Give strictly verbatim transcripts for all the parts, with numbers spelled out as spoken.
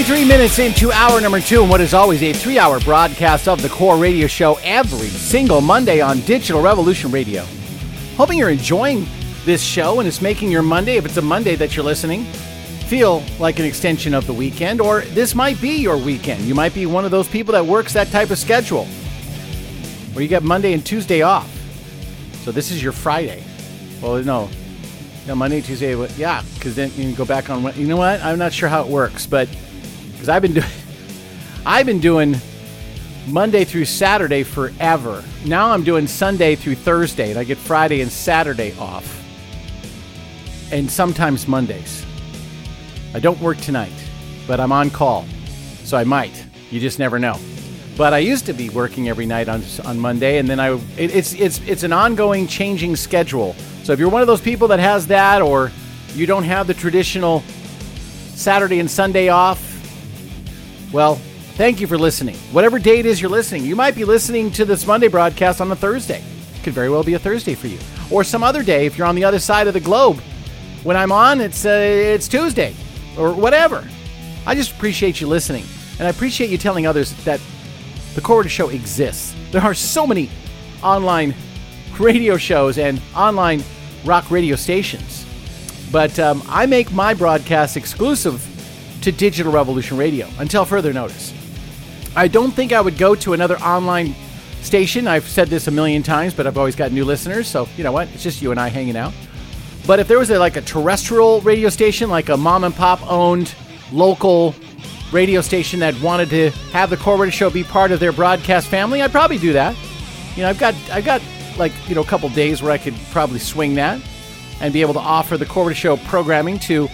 twenty-three minutes into hour number two, and what is always a three-hour broadcast of the Core Radio Show every single Monday on Digital Revolution Radio. Hoping you're enjoying this show and it's making your Monday, if it's a Monday that you're listening, feel like an extension of the weekend, or this might be your weekend. You might be one of those people that works that type of schedule, where you get Monday and Tuesday off. So this is your Friday. Well, no. No, Monday, Tuesday, yeah, because then you can go back on. You know what? I'm not sure how it works, but because I've been doing, I've been doing Monday through Saturday forever. Now I'm doing Sunday through Thursday, and I get Friday and Saturday off, and sometimes Mondays. I don't work tonight, but I'm on call, so I might. You just never know. But I used to be working every night on on Monday, and then I it, it's it's it's an ongoing changing schedule. So if you're one of those people that has that, or you don't have the traditional Saturday and Sunday off, well, thank you for listening. Whatever day it is you're listening, you might be listening to this Monday broadcast on a Thursday. It could very well be a Thursday for you, or some other day if you're on the other side of the globe. When I'm on, it's uh, it's Tuesday, or whatever. I just appreciate you listening, and I appreciate you telling others that the Core Radio Show exists. There are so many online radio shows and online rock radio stations, but um, I make my broadcast exclusive to Digital Revolution Radio until further notice. I don't think I would go to another online station. I've said this a million times, but I've always got new listeners, so you know what? It's just you and I hanging out. But if there was a, like a terrestrial radio station, like a mom and pop owned local radio station that wanted to have the Core Radio Show be part of their broadcast family, I'd probably do that. You know, I've got I've got like, you know, a couple days where I could probably swing that and be able to offer the Core Radio Show programming to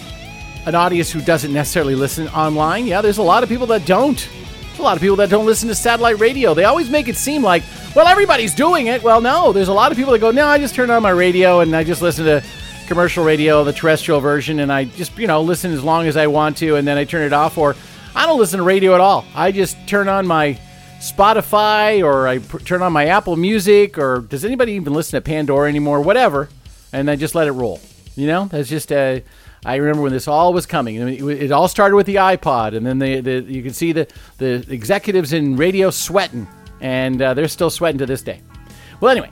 an audience who doesn't necessarily listen online. Yeah, there's a lot of people that don't. There's a lot of people that don't listen to satellite radio. They always make it seem like, well, everybody's doing it. Well, no, there's a lot of people that go, no, I just turn on my radio and I just listen to commercial radio, the terrestrial version, and I just, you know, listen as long as I want to, and then I turn it off, or I don't listen to radio at all. I just turn on my Spotify, or I pr- turn on my Apple Music, or does anybody even listen to Pandora anymore? Whatever, and then just let it roll. You know, that's just. Uh, I remember when this all was coming. I mean, it, it all started with the iPod, and then the, the you can see the the executives in radio sweating, and uh, they're still sweating to this day. Well, anyway,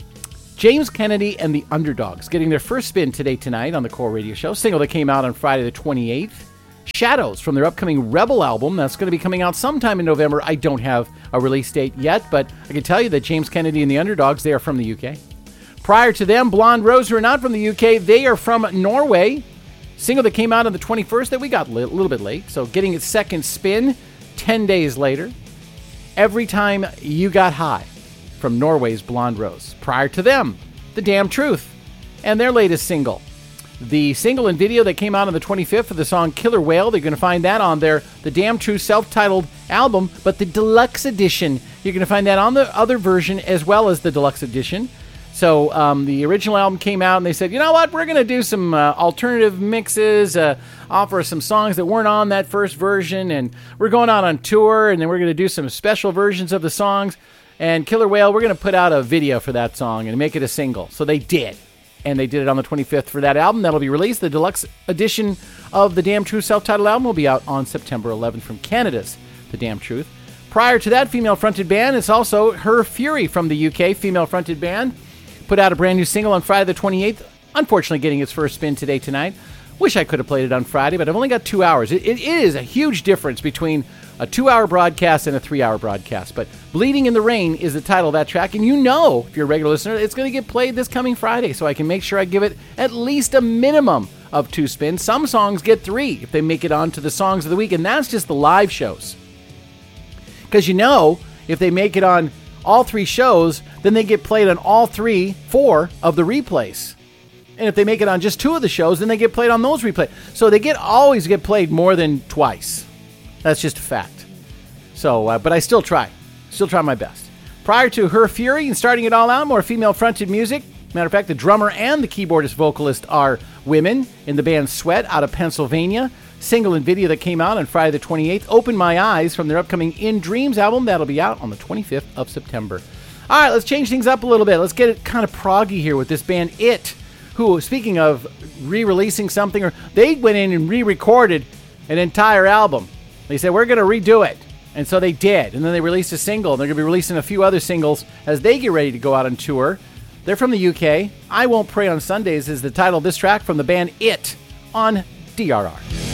James Kennedy and the Underdogs getting their first spin today tonight on the Core Radio Show. Single that came out on Friday the twenty-eighth. Shadows from their upcoming Rebel album. That's going to be coming out sometime in November. I don't have a release date yet, but I can tell you that James Kennedy and the Underdogs, they are from the U K. Prior to them, Blonde Rose, who are not from the U K, they are from Norway. Single that came out on the twenty-first that we got a li- little bit late, so getting its second spin ten days later. Every Time You Got High from Norway's Blonde Rose. Prior to them, The Damn Truth and their latest single. The single and video that came out on the twenty-fifth for the song Killer Whale, they're going to find that on their The Damn True self-titled album, but the deluxe edition, you're going to find that on the other version as well as the deluxe edition. So um, the original album came out and they said, you know what, we're going to do some uh, alternative mixes, uh, offer some songs that weren't on that first version, and we're going out on tour, and then we're going to do some special versions of the songs. And Killer Whale, we're going to put out a video for that song and make it a single. So they did. And they did it on the twenty-fifth for that album. That'll be released. The deluxe edition of The Damn True self-titled album will be out on September eleventh from Canada's The Damn Truth. Prior to that female-fronted band, it's also Her Fury from the U K, female-fronted band. Put out a brand new single on Friday the twenty-eighth. Unfortunately, getting its first spin today tonight. Wish I could have played it on Friday, but I've only got two hours. It, it is a huge difference between a two-hour broadcast and a three-hour broadcast. But Bleeding in the Rain is the title of that track. And you know, if you're a regular listener, it's going to get played this coming Friday. So I can make sure I give it at least a minimum of two spins. Some songs get three if they make it onto the Songs of the Week. And that's just the live shows. Because you know, if they make it on all three shows, then they get played on all three, four of the replays. And if they make it on just two of the shows, then they get played on those replays. So they get always get played more than twice. That's just a fact. So, uh, but I still try. Still try my best. Prior to Her Fury and starting it all out, more female-fronted music. Matter of fact, the drummer and the keyboardist vocalist are women in the band Sweat out of Pennsylvania. Single and video that came out on Friday the twenty-eighth. Open My Eyes from their upcoming In Dreams album. That'll be out on the twenty-fifth of September. All right, let's change things up a little bit. Let's get it kind of proggy here with this band It, who, speaking of re-releasing something, or they went in and re-recorded an entire album. They said, we're going to redo it. And so they did. And then they released a single. They're going to be releasing a few other singles as they get ready to go out on tour. They're from the U K. I Won't Pray on Sundays is the title of this track from the band It on D R R.